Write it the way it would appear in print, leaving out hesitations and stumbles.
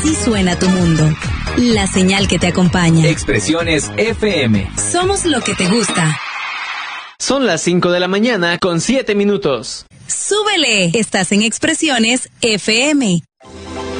Así suena tu mundo. La señal que te acompaña. Expresiones FM. Somos lo que te gusta. Son las 5 de la mañana con 7 minutos. ¡Súbele! Estás en Expresiones FM.